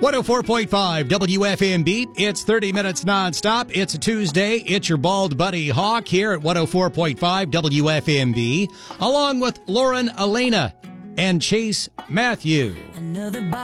104.5 WFMB. It's 30 minutes nonstop. It's a Tuesday. It's your bald buddy Hawk here at 104.5 WFMB, along with Lauren Elena and Chase Matthew.